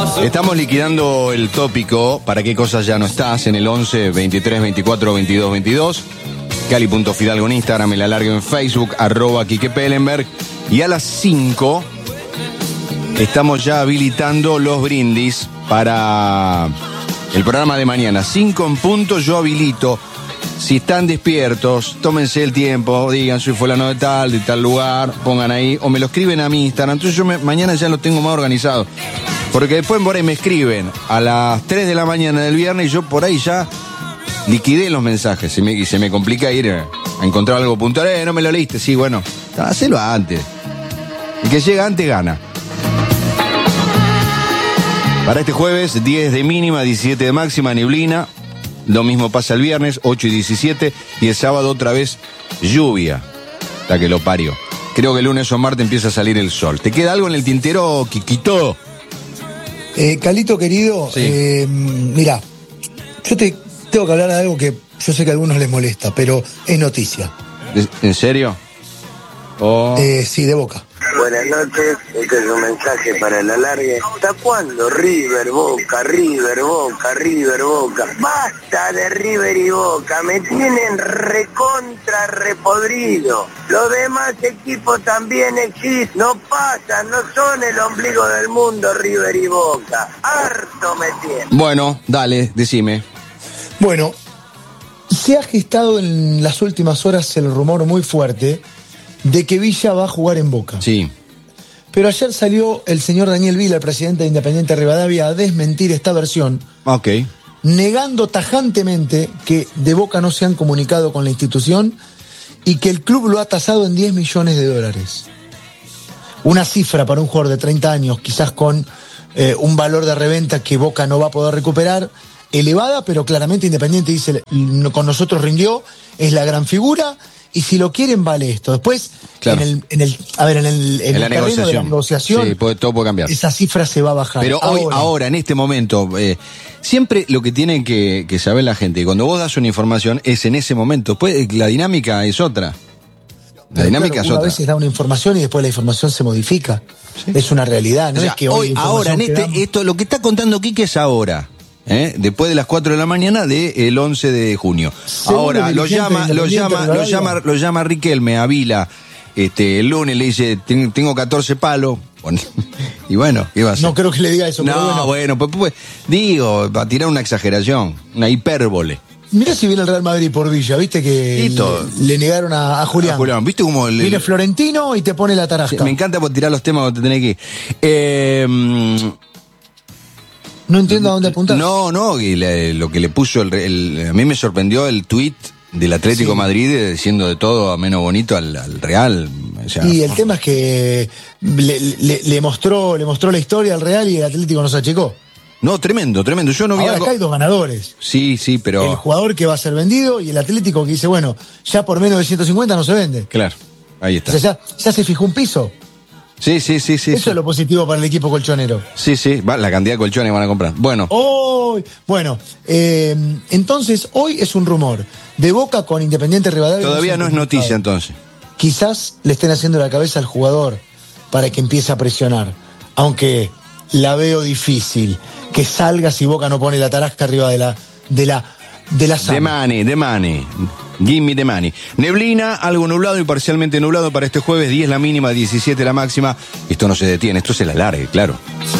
Estamos liquidando el tópico para qué cosas ya no estás en el 11 23 24 22 22. Cali.Fidalgo en Instagram, el alargue en Facebook, @Quique Pellenberg. Y a las 5 estamos ya habilitando los brindis para el programa de mañana. 5 en punto, yo habilito. Si están despiertos, tómense el tiempo, digan soy fulano de tal lugar, pongan ahí, o me lo escriben a mi Instagram. Entonces yo mañana ya lo tengo más organizado. Porque después por ahí me escriben a las 3 de la mañana del viernes y yo por ahí ya liquidé los mensajes. Y se me complica ir a encontrar algo puntual. No me lo leíste. Sí, bueno, hacelo antes. El que llega antes gana. Para este jueves, 10 de mínima, 17 de máxima, neblina. Lo mismo pasa el viernes, 8 y 17. Y el sábado otra vez lluvia. La que lo parió. Creo que el lunes o martes empieza a salir el sol. ¿Te queda algo en el tintero, Quiquito? Calito querido, sí. Mira, yo te tengo que hablar de algo que yo sé que a algunos les molesta, pero es noticia. ¿En serio? Sí, de Boca. Buenas noches, este es un mensaje para el alargue. ¿Hasta cuándo River, Boca, River, Boca, River, Boca? Basta de River y Boca, me tienen recontra repodrido. Los demás equipos también existen, no pasan, no son el ombligo del mundo River y Boca. Harto me tienen. Bueno, dale, decime. Bueno, se ha gestado en las últimas horas el rumor muy fuerte de que Villa va a jugar en Boca. Sí. Pero ayer salió el señor Daniel Vila, el presidente de Independiente Rivadavia, a desmentir esta versión. Ok. Negando tajantemente que de Boca no se han comunicado con la institución y que el club lo ha tasado en $10 millones. Una cifra para un jugador de 30 años, quizás con un valor de reventa que Boca no va a poder recuperar, elevada, pero claramente Independiente dice, con nosotros rindió, es la gran figura. Y si lo quieren, vale esto. Después, claro, en la negociación, sí, todo puede cambiar. Esa cifra se va a bajar. Pero ahora en este momento, siempre lo que tiene que saber la gente, cuando vos das una información, es en ese momento. Después, la dinámica es otra. La dinámica es otra. A veces da una información y después la información se modifica. Sí. Es una realidad, no es que hoy ahora, esto, lo que está contando Quique es ahora. Después de las 4 de la mañana del 11 de junio. Ahora, lo llama Riquelme a Vila el lunes, le dice, tengo 14 palos. Y bueno, ¿qué va a hacer? No creo que le diga eso. No, bueno, pues digo, va a tirar una exageración, una hipérbole. Mirá si viene el Real Madrid por Villa, viste que le negaron a Julián. ¿Viste cómo viene Florentino y te pone la tarasca. Sí, me encanta por tirar los temas cuando te tenés que ir. No entiendo a dónde apuntar. No, y lo que le puso a mí me sorprendió el tuit del Atlético Madrid diciendo de todo a menos bonito al Real. O sea, y el tema es que le mostró la historia al Real y el Atlético nos achicó. No, tremendo. Yo no vi algo. Acá hay dos ganadores. Sí, pero el jugador que va a ser vendido y el Atlético que dice, bueno, ya por menos de 150 no se vende. Claro, ahí está. O sea, ya se fijó un piso. Sí. Eso es lo positivo para el equipo colchonero. Sí, la cantidad de colchones van a comprar. Bueno. Entonces, hoy es un rumor de Boca con Independiente Rivadavia. Todavía no es noticia, entonces. Quizás le estén haciendo la cabeza al jugador para que empiece a presionar. Aunque la veo difícil. Que salga si Boca no pone la tarasca arriba de la sala. De money. Give me the money. Neblina, algo nublado y parcialmente nublado para este jueves, 10 la mínima, 17 la máxima. Esto no se detiene, esto es el alargue, claro.